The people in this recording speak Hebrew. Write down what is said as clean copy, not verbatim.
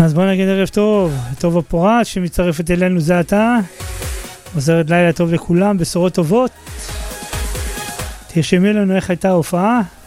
אז בוא נגיד ערב טוב, טוב הפורט שמצטרפת אלינו זה אתה. עוזרת לילה טוב לכולם, בשורות טובות. תרשמי לנו איך הייתה ההופעה.